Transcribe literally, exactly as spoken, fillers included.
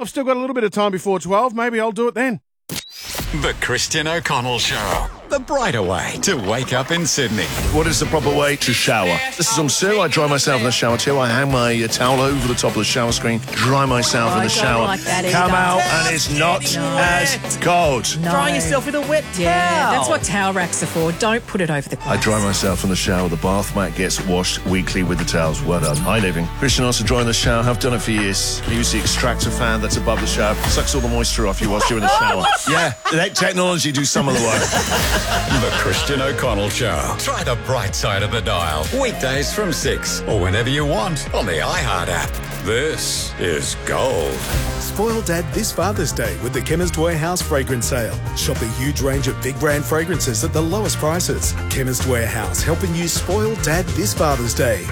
I've still got a little bit of time before twelve. Maybe I'll do it then. The Christian O'Connell Show. The brighter way to wake up in Sydney. What is the proper way to shower? This is on Sue. I dry myself in the shower too. I hang my uh, towel over the top of the shower screen, dry myself Oh, in I the don't shower, like that come either. out, and it's not No. as cold. No. Drying yourself with a wet towel. Yeah, that's what towel racks are for. Don't put it over the glass. I dry myself in the shower. The bath mat gets washed weekly with the towels. Well done. Hi, living. Christian also dry in the shower. I've done it for years. I use the extractor fan that's above the shower. Sucks all the moisture off you whilst you're in the shower. Yeah, let technology do some of the work. The Christian O'Connell Show. Try the bright side of the dial. Weekdays from six or whenever you want on the iHeart app. This is gold. Spoil Dad this Father's Day with the Chemist Warehouse fragrance sale. Shop a huge range of big brand fragrances at the lowest prices. Chemist Warehouse, helping you spoil Dad this Father's Day.